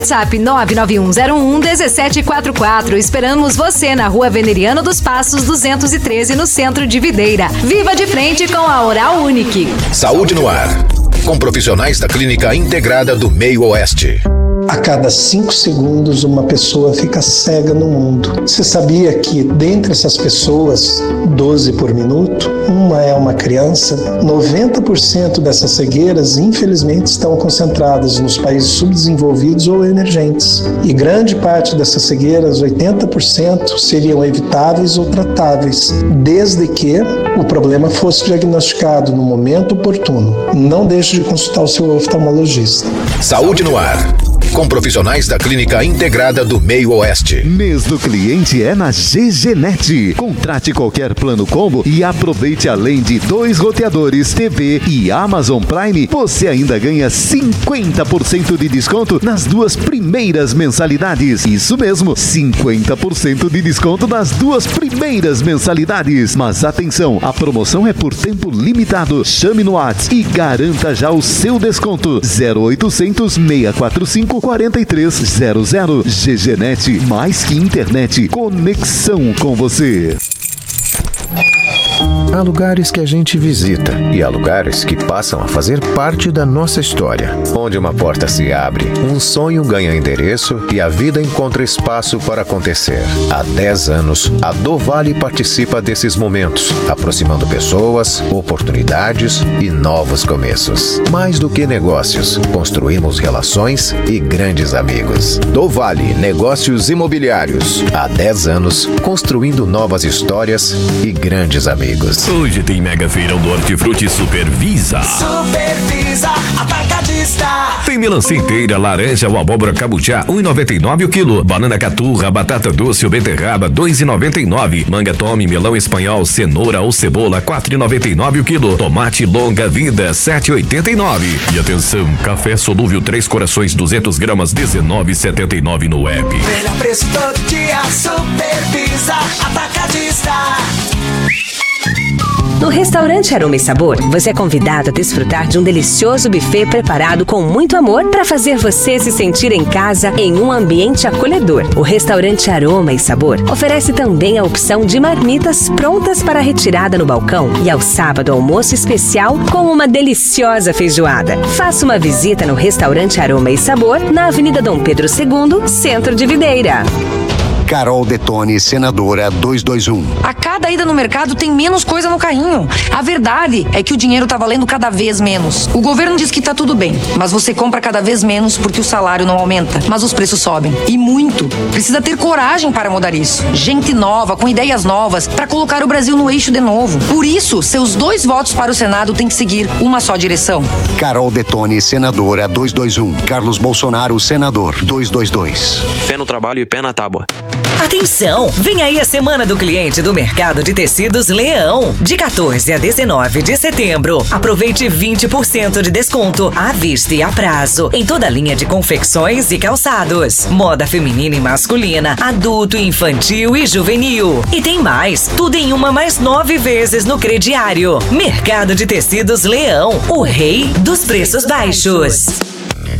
WhatsApp 991011744. Esperamos você na Rua Veneriano dos Passos 213, no centro de Videira. Viva de frente com a Oral Unique. Saúde no ar, com profissionais da Clínica Integrada do Meio Oeste. A cada 5 segundos, uma pessoa fica cega no mundo. Você sabia que, dentre essas pessoas, 12 por minuto, uma é uma criança? 90% dessas cegueiras, infelizmente, estão concentradas nos países subdesenvolvidos ou emergentes. E grande parte dessas cegueiras, 80%, seriam evitáveis ou tratáveis, desde que o problema fosse diagnosticado no momento oportuno. Não deixe de consultar o seu oftalmologista. Saúde no ar, com profissionais da Clínica Integrada do Meio Oeste. Mês do cliente é na GGNet. Contrate qualquer plano combo e aproveite, além de 2 roteadores, TV e Amazon Prime, você ainda ganha 50% de desconto nas 2 primeiras mensalidades. Isso mesmo, 50% de desconto nas 2 primeiras mensalidades. Mas atenção, a promoção é por tempo limitado. Chame no WhatsApp e garanta já o seu desconto. 0800 645 4300. GGNet, mais que internet, conexão com você. Há lugares que a gente visita e há lugares que passam a fazer parte da nossa história. Onde uma porta se abre, um sonho ganha endereço e a vida encontra espaço para acontecer. Há 10 anos, a Do Vale participa desses momentos, aproximando pessoas, oportunidades e novos começos. Mais do que negócios, construímos relações e grandes amigos. Do Vale Negócios Imobiliários. Há 10 anos, construindo novas histórias e grandes amigos. Hoje tem Mega Feirão do Hortifruti Supervisa. Supervisa Atacadista. Tem melancia inteira, laranja ou abóbora cabuchá, 1,99 o quilo. Banana caturra, batata doce ou beterraba, 2,99. Manga tome, melão espanhol, cenoura ou cebola, 4,99 o quilo. Tomate longa vida, 7,89. E atenção, café solúvel 3 corações, 200 gramas, 19,79 no app. Melhor preço todo dia, Supervisa Atacadista. No restaurante Aroma e Sabor, você é convidado a desfrutar de um delicioso buffet preparado com muito amor para fazer você se sentir em casa em um ambiente acolhedor. O restaurante Aroma e Sabor oferece também a opção de marmitas prontas para retirada no balcão e ao sábado almoço especial com uma deliciosa feijoada. Faça uma visita no restaurante Aroma e Sabor na Avenida Dom Pedro II, centro de Videira. Carol Detone, senadora 221. A cada ida no mercado tem menos coisa no carrinho. A verdade é que o dinheiro tá valendo cada vez menos. O governo diz que tá tudo bem, mas você compra cada vez menos porque o salário não aumenta, mas os preços sobem. E muito. Precisa ter coragem para mudar isso. Gente nova, com ideias novas, para colocar o Brasil no eixo de novo. Por isso, seus 2 votos para o Senado têm que seguir uma só direção. Carol Detone, senadora 221. Carlos Bolsonaro, senador 222. Pé no trabalho e pé na tábua. Atenção! Vem aí a Semana do Cliente do Mercado de Tecidos Leão. De 14 a 19 de setembro. Aproveite 20% de desconto à vista e a prazo em toda a linha de confecções e calçados. Moda feminina e masculina, adulto, infantil e juvenil. E tem mais, tudo em uma mais 9 vezes no crediário. Mercado de Tecidos Leão, o rei dos preços baixos.